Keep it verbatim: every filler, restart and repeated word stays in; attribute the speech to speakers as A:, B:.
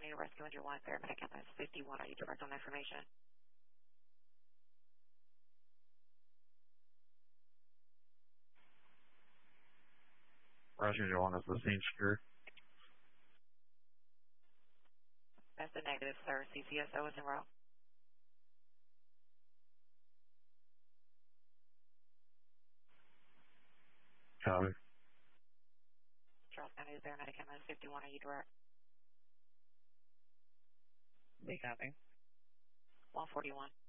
A: County to Rescue Injured one, paramedic M S fifty-one. Are you direct on information?
B: Rescue Injured one is the scene secure.
A: That's a negative, sir. C C S O is en route.
B: Copy.
A: Charles County to paramedic M S fifty-one. Are you direct?
C: They copy.
A: one forty-one.